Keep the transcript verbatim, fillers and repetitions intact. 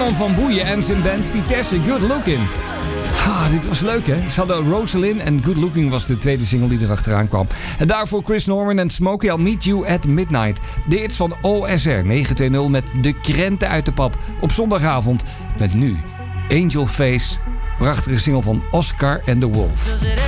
Arnon van Boeien en zijn band Vitesse, Good Looking. Ah, dit was leuk, hè? Ze hadden Rosalind en Good Looking was de tweede single die erachteraan kwam. En daarvoor Chris Norman en Smokey, I'll Meet You at Midnight. De hits van O S R negen twee nul met de krenten uit de pap. Op zondagavond met nu Angel Face, prachtige single van Oscar and the Wolf.